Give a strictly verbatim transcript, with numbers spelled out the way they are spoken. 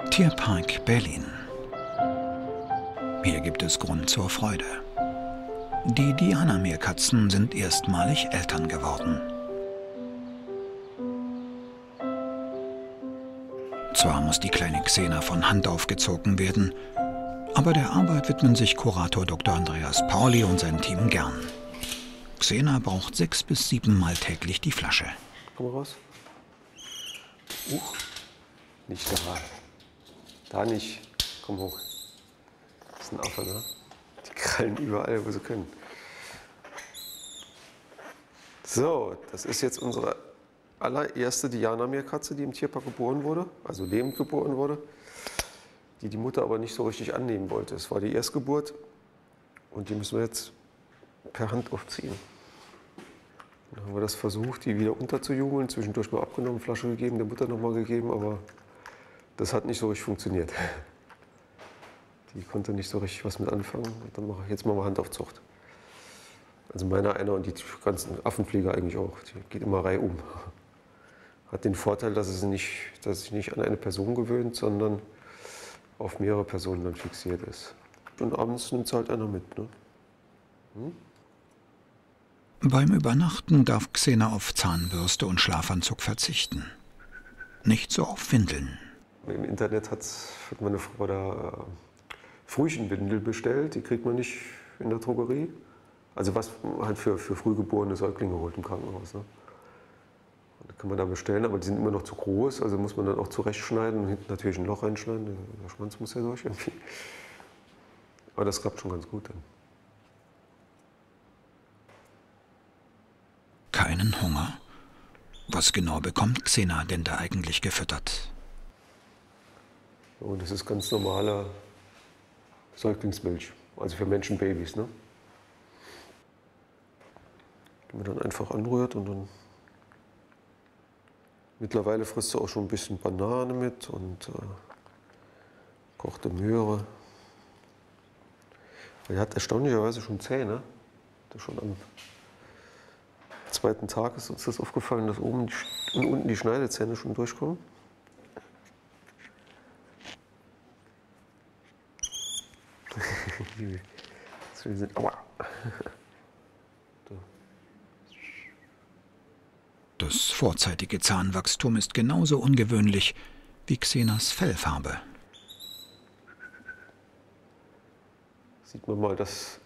Tierpark Berlin. Hier gibt es Grund zur Freude. Die Diana-Meerkatzen sind erstmalig Eltern geworden. Zwar muss die kleine Xena von Hand aufgezogen werden, aber der Arbeit widmen sich Kurator Doktor Andreas Pauli und sein Team gern. Xena braucht sechs bis sieben Mal täglich die Flasche. Komm mal raus. Uch, nicht da. Da nicht. Komm hoch. Das ist ein Affe, ne? Die krallen überall, wo sie können. So, das ist jetzt unsere allererste Diana-Meerkatze, die im Tierpark geboren wurde, also lebend geboren wurde, die die Mutter aber nicht so richtig annehmen wollte. Es war die Erstgeburt und die müssen wir jetzt per Hand aufziehen. Dann haben wir das versucht, die wieder unterzujugeln, zwischendurch mal abgenommen, Flasche gegeben, der Mutter nochmal gegeben, aber das hat nicht so richtig funktioniert. Die konnte nicht so richtig was mit anfangen. Und dann mache ich jetzt mal Handaufzucht. Also meiner einer und die ganzen Affenpfleger eigentlich auch. Die geht immer reihum. Hat den Vorteil, dass es nicht, dass sich nicht an eine Person gewöhnt, sondern auf mehrere Personen dann fixiert ist. Und abends nimmt es halt einer mit. Ne? Hm? Beim Übernachten darf Xena auf Zahnbürste und Schlafanzug verzichten. Nicht so auf Windeln. Im Internet hat, hat meine Frau da äh, Frühchenwindel bestellt. Die kriegt man nicht in der Drogerie. Also was halt für, für frühgeborene Säuglinge holt im Krankenhaus. Ne? Die kann man da bestellen, aber die sind immer noch zu groß. Also muss man dann auch zurechtschneiden und hinten natürlich ein Loch reinschneiden. Der Schwanz muss ja durch irgendwie. Aber das klappt schon ganz gut dann. Keinen Hunger? Was genau bekommt Xena denn da eigentlich gefüttert? Und das ist ganz normale Säuglingsmilch, also für Menschenbabys. Ne? Die man dann einfach anrührt und dann. Mittlerweile frisst sie auch schon ein bisschen Banane mit und äh, kochte Möhre. Die hat erstaunlicherweise schon Zähne. Das schon am zweiten Tag ist uns das aufgefallen, dass oben und unten die Schneidezähne schon durchkommen. Aua. Das vorzeitige Zahnwachstum ist genauso ungewöhnlich wie Xenas Fellfarbe. Sieht man mal, dass